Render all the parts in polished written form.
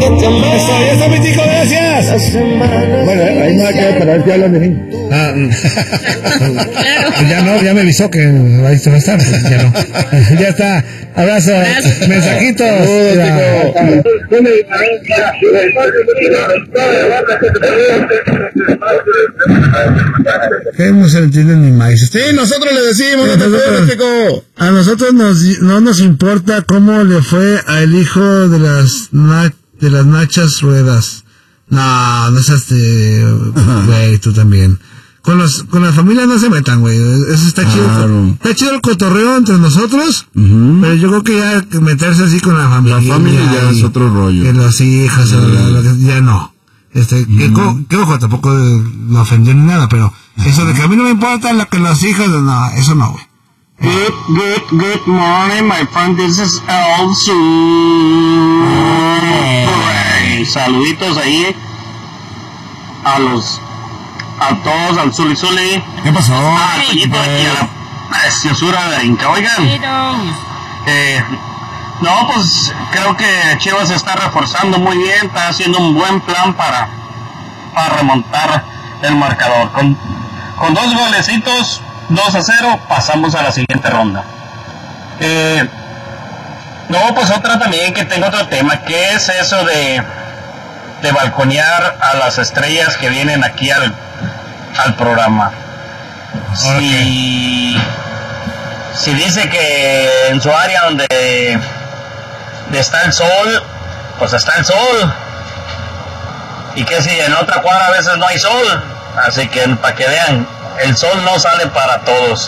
Eso, ya está mi chico, gracias. Bueno, ahí no hay que para ver si hablan de mí. Ya me avisó que ahí se va a estar. Ya no. Ya está. Abrazo. Mensajitos. ¿Qué no se entiende ni más? Sí, nosotros le decimos, no te puedes, chico. A nosotros no nos importa cómo le fue al hijo de las nachas ruedas. No seas güey, tú también. Con la familia no se metan, güey. Eso está chido. Está chido el cotorreo entre nosotros, pero yo creo que ya meterse así con la familia. La familia ya es otro rollo. Que los hijos, ya no. Que ojo, tampoco lo ofendió ni nada, pero eso de que a mí no me importa que los hijos, no, eso no, güey. Good morning, my friend. This is also. Saluditos ahí a todos, al Zuli. ¿Qué pasó? Toñito aquí a la preciosura de Inca. Oigan, no, pues creo que Chivas se está reforzando muy bien, está haciendo un buen plan para remontar el marcador. Con 2 golecitos, 2-0, pasamos a la siguiente ronda. No, pues otra también que tengo otro tema, ¿qué es eso de balconear a las estrellas que vienen aquí al programa? Si dice que en su área donde está el sol, pues está el sol, y que si en otra cuadra a veces no hay sol, así que para que vean, el sol no sale para todos.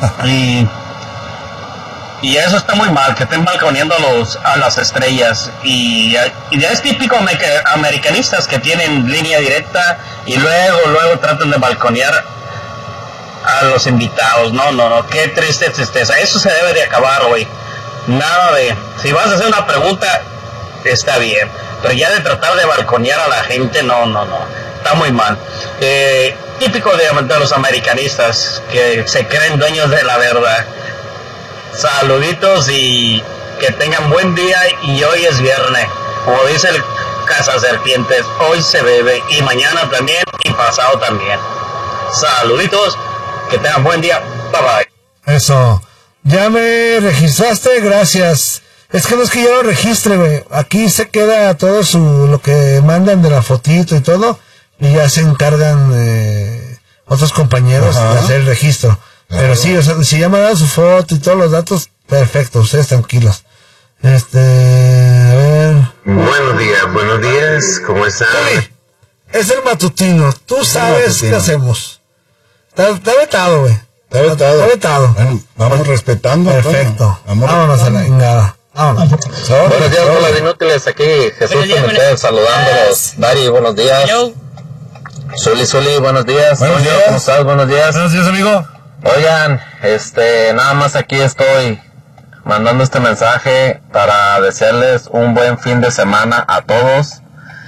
Y eso está muy mal, que estén balconeando a las estrellas. Y ya es típico americanistas que tienen línea directa y luego tratan de balconear a los invitados. No, qué triste tristeza. Eso se debe de acabar, güey. Nada de... Si vas a hacer una pregunta, está bien. Pero ya de tratar de balconear a la gente, no. Está muy mal. Típico de los americanistas que se creen dueños de la verdad. Saluditos y que tengan buen día, y hoy es viernes, como dice el Cazaserpientes, hoy se bebe y mañana también y pasado también. Saluditos, que tengan buen día, bye bye. Eso, ya me registraste, gracias. Es que no es que yo lo registre, güey, aquí se queda todo lo que mandan de la fotito y todo, y ya se encargan otros compañeros de hacer el registro. Pero sí, o sea, si ya me dan su foto y todos los datos, perfecto, ustedes tranquilos. A ver. Buenos días, ¿cómo están? Oye, es el matutino, tú sabes qué hacemos. Está vetado, güey. Está vetado. Bueno, vamos respetando. Perfecto. Vámonos a la ingada. Vámonos. Buenos días con los inútiles, aquí Jesús Pimentel saludándolos. Dari, buenos días. Zuli, buenos días. Buenos días. ¿Cómo estás? Buenos días. Buenos días, amigo. Oigan, nada más aquí estoy mandando este mensaje para desearles un buen fin de semana a todos,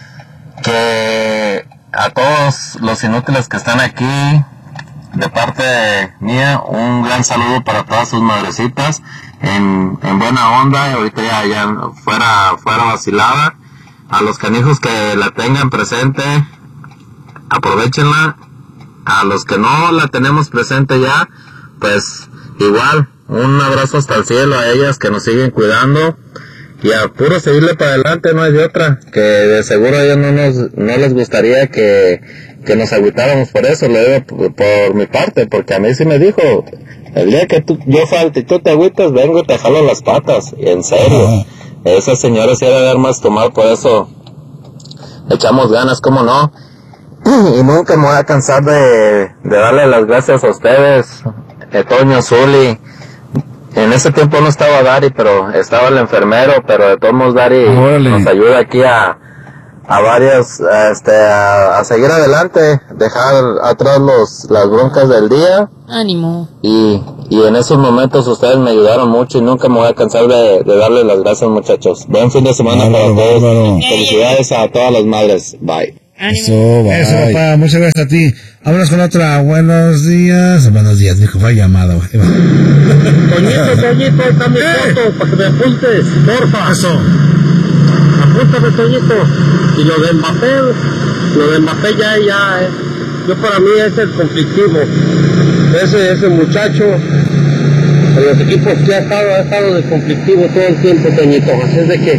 que a todos los inútiles que están aquí, de parte mía, un gran saludo para todas sus madrecitas, en buena onda, y ahorita ya fuera vacilada. A los canijos que la tengan presente, aprovechenla. A los que no la tenemos presente ya, pues igual, un abrazo hasta el cielo a ellas que nos siguen cuidando, y a puro seguirle para adelante, no hay de otra, que de seguro a ellos no les gustaría que nos agüitáramos por eso, lo digo por mi parte, porque a mí sí me dijo, el día que yo falte y tú te agüitas, vengo y te jalo las patas, y en serio, esa señora sí debe haber más tomar, por eso echamos ganas, ¿cómo no? Y nunca me voy a cansar de darle las gracias a ustedes, Toño, Zuli. En ese tiempo no estaba Dari, pero estaba el enfermero, pero de todos modos Dari nos ayuda aquí a varios, a seguir adelante, dejar atrás las broncas del día. Ánimo. Y en esos momentos ustedes me ayudaron mucho y nunca me voy a cansar de darle las gracias, muchachos. Buen fin de semana para todos. Felicidades a todas las madres. Bye. Eso, papá, muchas gracias a ti. Vámonos con otra. Buenos días, dijo, fue llamada, güey. Toñito, dame foto para que me apuntes, porfa. Eso. Pregúntame, Toñito. Y lo de Mbappé ya yo para mí es el conflictivo. Ese muchacho en los equipos que ha estado de conflictivo todo el tiempo, Toñito. Así es de que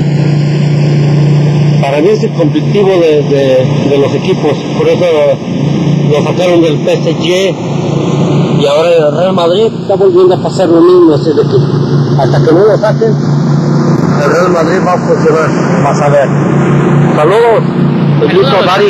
para mí es el conflictivo de los equipos. Por eso lo sacaron del PSG y ahora el Real Madrid está volviendo a pasar lo mismo. Así de que hasta que no lo saquen, el Real Madrid va a funcionar. Vas a ver. Saludos, Toñito, Dari.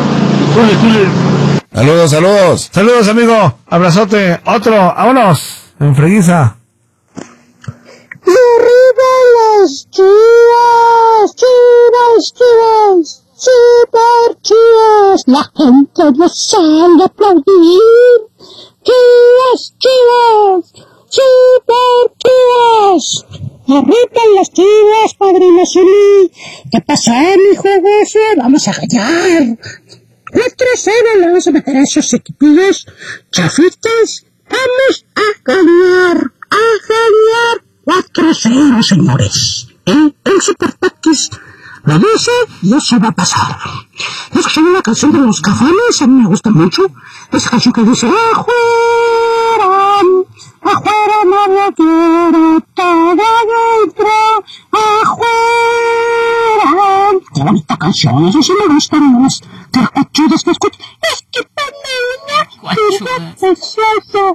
Saludos. Saludos, amigo. Abrazote. Otro. Vámonos. En freguiza. ¡Y arriba las Chivas! ¡Chivas, Chivas! ¡Super Chivas! La gente nos sale a aplaudir. ¡Chivas, Chivas! ¡Super Chivas! ¡Arriba las Chivas, padrino Zuli! ¿Qué pasó, mijo gozo? Vamos a gallar. 4-0 le vamos a meter a esos equipillos chafitas. Vamos a ganar 4-0, señores. El Super Taquis lo dice y eso va a pasar. Es que una canción de los Cafanes, a mí me gusta mucho. Esa canción que dice: afuera no lo quiero, todo adentro, afuera. Qué bonita canción, eso sí me gusta más. Carcachudas que escucho. Es que una precioso.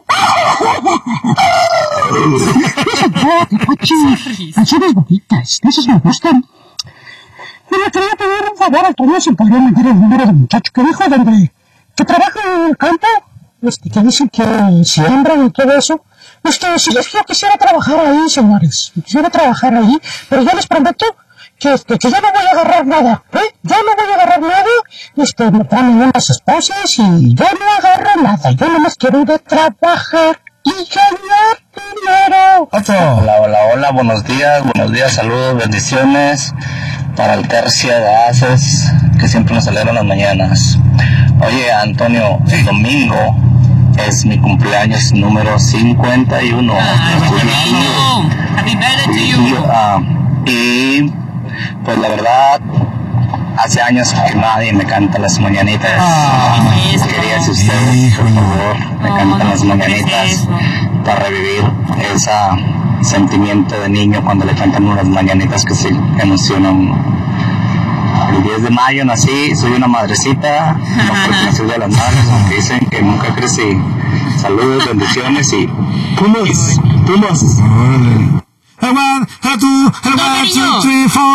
Canciones bonitas, esas me gustan. Mira, quería pedir un favor al Toño, si podría mandar el número del muchacho que dijo, que trabaja en el campo, que dicen que siembran y todo eso. Si yo quisiera trabajar ahí, señores, pero yo les prometo que yo no voy a agarrar nada, yo no voy a agarrar nada, me ponen unas esposas y yo no agarro nada, yo nomás quiero ir a trabajar y ganar dinero. Hola, buenos días, saludos, bendiciones para el Tercia de Haces, que siempre nos alegran las mañanas. Oye, Antonio, el domingo es mi cumpleaños número 51. Happy birthday to you. Y pues la verdad, hace años que nadie me canta las mañanitas. Quería si ustedes, por favor, me cantan las mañanitas para revivir ese sentimiento de niño cuando le cantan unas mañanitas que se emocionan. El 10 de mayo nací, soy una madrecita, no porque nací de las madres, aunque dicen que nunca crecí. Saludos, bendiciones y Pumas. El 1, el 2, el 1, 2, 3, 4.